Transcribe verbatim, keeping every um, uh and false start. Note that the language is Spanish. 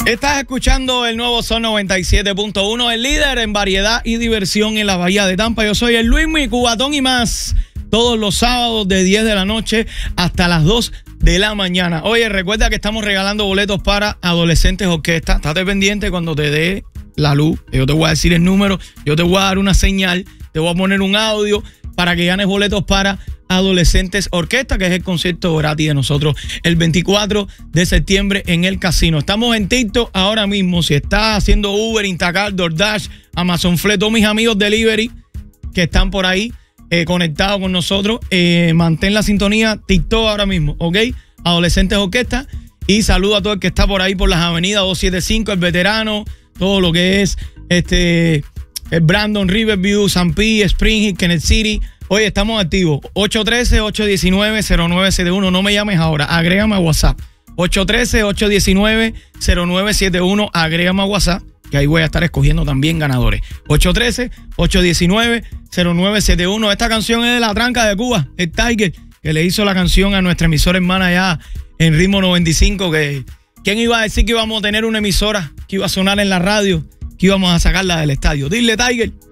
Estás escuchando el nuevo Sol noventa y siete punto uno, el líder en variedad y diversión en la Bahía de Tampa. Yo soy el Luismi, Cubatón y más, todos los sábados de diez de la noche hasta las dos de la mañana. Oye, recuerda que estamos regalando boletos para Adolescentes Orquesta. Estate pendiente cuando te dé la luz. Yo te voy a decir el número, yo te voy a dar una señal, te voy a poner un audio para que ganes boletos para Adolescentes Orquesta, que es el concierto gratis de nosotros el veinticuatro de septiembre en el casino. Estamos en TikTok ahora mismo. Si estás haciendo Uber, Instacart, DoorDash, Amazon Fleet, todos mis amigos delivery que están por ahí eh, conectados con nosotros, eh, mantén la sintonía TikTok ahora mismo, ¿ok? Adolescentes Orquesta. Y saludo a todo el que está por ahí por las avenidas doscientos setenta y cinco, el veterano, todo lo que es este el Brandon, Riverview, San Pete, Spring Hill, Kenneth City. Oye, estamos activos. ocho uno tres, ocho uno nueve, cero nueve siete uno. No me llames ahora. Agrégame a WhatsApp. ocho uno tres, ocho uno nueve, cero nueve siete uno. Agrégame a WhatsApp, que ahí voy a estar escogiendo también ganadores. ocho uno tres, ocho uno nueve, cero nueve siete uno. Esta canción es de La Tranca de Cuba, el Tiger, que le hizo la canción a nuestra emisora hermana allá en Ritmo noventa y cinco. Que, ¿quién iba a decir que íbamos a tener una emisora que iba a sonar en la radio, que íbamos a sacarla del estadio? Dile, Tiger.